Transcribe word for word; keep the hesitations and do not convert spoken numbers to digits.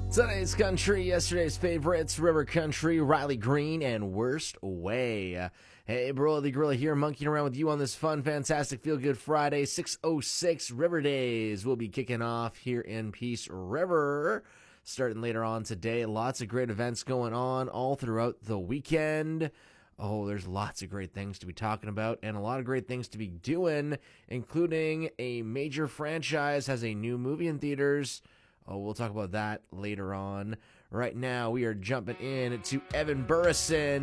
Today's country, yesterday's favorites, River Country, Riley Green, and Worst Way. Hey, bro, the Gorilla here, monkeying around with you on this fun, fantastic, feel-good Friday, six oh six River Days. We'll be kicking off here in Peace River, starting later on today. Lots of great events going on all throughout the weekend. Oh, there's lots of great things to be talking about and a lot of great things to be doing, including a major franchise has a new movie in theaters. Oh, we'll talk about that later on. Right now, we are jumping in to Evan Burrison.